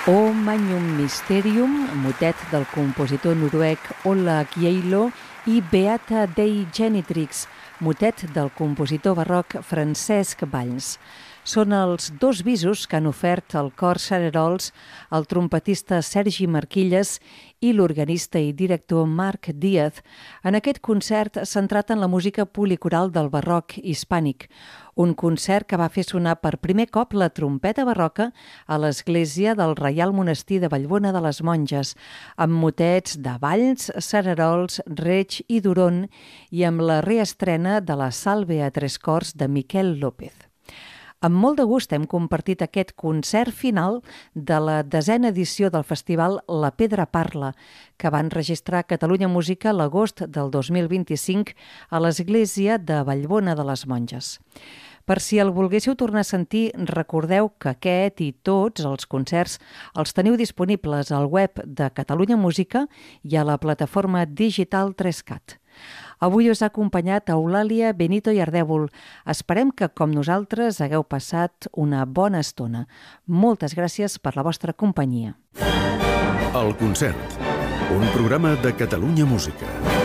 O Magnum Mysterium, motet del compositor noruec Ola Kjeilo, i Beata Dei Genitrix, motet del compositor barroc Francesc Valls. Són els dos bisos que han ofert el cor Cererols, el trompetista Sergi Marquilles i l'organista i director Marc Díaz en aquest concert centrat en la música policoral del barroc hispànic, un concert que va fer sonar per primer cop la trompeta barroca a l'església del Reial Monestir de Vallbona de les Monges, amb motets de Valls, Cererols, Reig i Duron i amb la reestrena de la Salve a tres cors de Miquel López. Amb molt de gust hem compartit aquest concert final de la 10a edició del festival La Pedra Parla, que va enregistrar Catalunya Música l'agost del 2025 a l'església de Vallbona de les Monges. Per si el volguéssiu tornar a sentir, recordeu que aquest i tots els concerts els teniu disponibles al web de Catalunya Música i a la plataforma digital 3CAT. Avui us ha acompanyat Eulàlia Benito i Ardèvol. Esperem que, com nosaltres, hagueu passat una bona estona. Moltes gràcies per la vostra companyia. El concert, un programa de Catalunya Música.